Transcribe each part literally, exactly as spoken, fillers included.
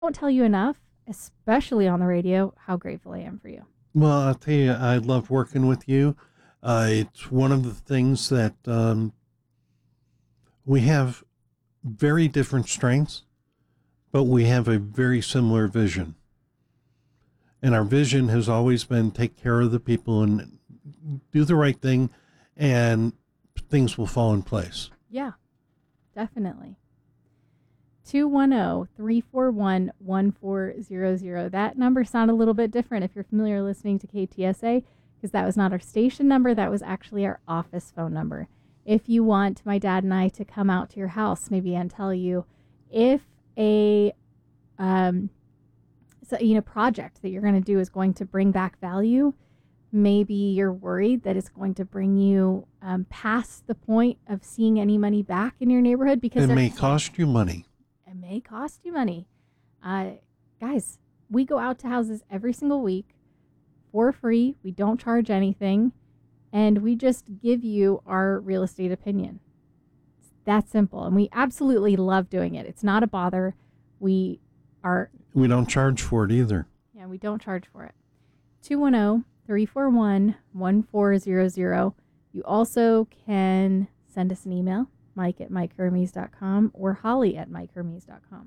Won't tell you enough, especially on the radio, how grateful I am for you. Well, I'll tell you, I love working with you. Uh, it's one of the things that um, we have very different strengths, but we have a very similar vision. And our vision has always been take care of the people and do the right thing, and things will fall in place. Yeah, definitely. two one zero, three four one, one four zero zero. That number sounded a little bit different if you're familiar listening to K T S A, because that was not our station number. That was actually our office phone number. If you want my dad and I to come out to your house, maybe, and tell you if a um, so, you know, project that you're going to do is going to bring back value, maybe you're worried that it's going to bring you um, past the point of seeing any money back in your neighborhood, because it may cost you money. It may cost you money. Uh, guys, we go out to houses every single week for free. We don't charge anything, and we just give you our real estate opinion. It's that simple, and we absolutely love doing it. It's not a bother. We are... We don't charge for it either. Yeah, we don't charge for it. two one zero, three four one, one four zero zero. You also can send us an email, Mike at Mike Hermes dot com or Holly at Mike Hermes dot com.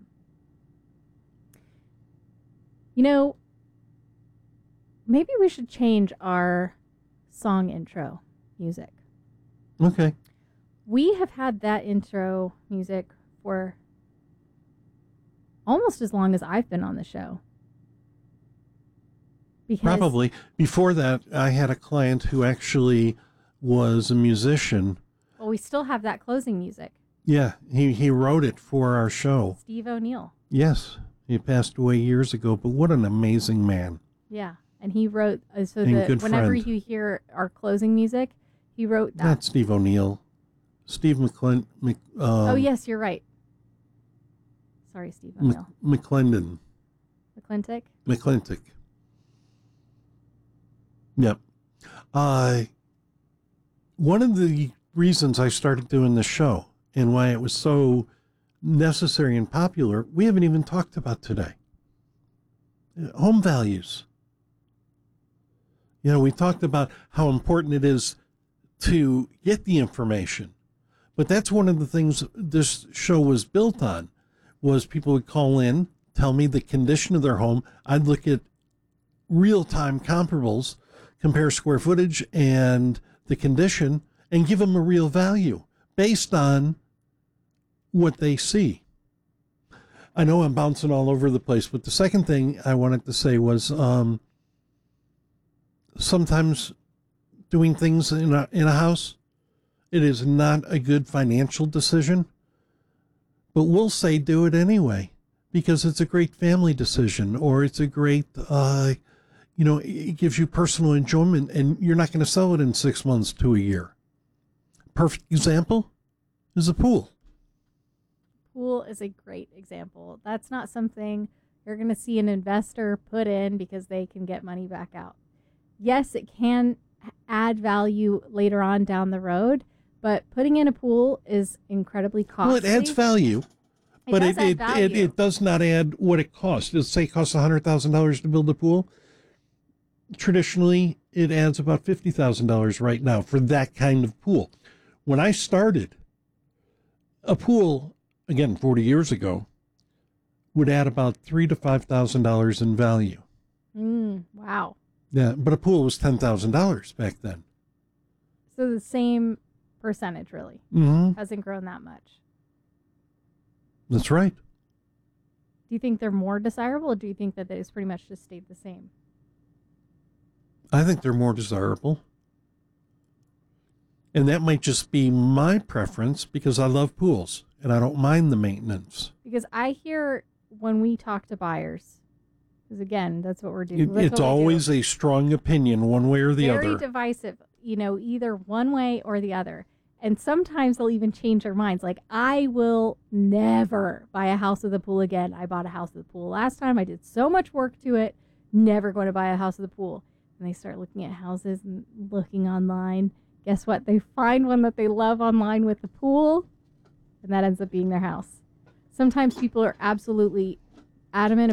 You know, maybe we should change our song intro music. Okay. We have had that intro music for almost as long as I've been on the show. Because Probably. Before that, I had a client who actually was a musician. Well, we still have that closing music. Yeah, he, he wrote it for our show. Steve O'Neill. Yes, he passed away years ago, but what an amazing man. Yeah, and he wrote, uh, so And that good whenever friend. you hear our closing music, he wrote that. Not Steve O'Neill. Steve McClin, Mc, um, Oh, yes, you're right. Sorry, Steve Mc, O'Neill. McClendon. McClintock? McClintock. Yep. Uh, one of the reasons I started doing this show and why it was so necessary and popular, we haven't even talked about today. Home values. You know, we talked about how important it is to get the information, but that's one of the things this show was built on, was people would call in, tell me the condition of their home. I'd look at real-time comparables, compare square footage and the condition, and give them a real value based on what they see. I know I'm bouncing all over the place, but the second thing I wanted to say was um, sometimes doing things in a, in a house, it is not a good financial decision, but we'll say do it anyway because it's a great family decision, or it's a great, uh, you know, it gives you personal enjoyment, and you're not going to sell it in six months to a year. Perfect example is a pool. Pool is a great example. That's not something you're going to see an investor put in because they can get money back out. Yes, it can add value later on down the road, but putting in a pool is incredibly costly. Well, it adds value, It but does it add it, value. it it does not add what it costs. Let's say it costs one hundred thousand dollars to build a pool. Traditionally, it adds about fifty thousand dollars right now for that kind of pool. When I started, a pool, again, forty years ago, would add about three to five thousand dollars in value. Mm, wow. Yeah, but a pool was ten thousand dollars back then. So the same percentage really Mm-hmm. hasn't grown that much. That's right. Do you think they're more desirable, or do you think that it's pretty much just stayed the same? I think they're more desirable. And that might just be my preference because I love pools and I don't mind the maintenance. Because I hear when we talk to buyers, because again, that's what we're doing. It, That's it's what we do. always a strong opinion one way or the Very other. divisive, you know, either one way or the other. And sometimes they'll even change their minds. Like, I will never buy a house with a pool again. I bought a house with a pool last time. I did so much work to it. Never going to buy a house with a pool. And they start looking at houses and looking online. Guess what? They find one that they love online with the pool, and that ends up being their house. Sometimes people are absolutely adamant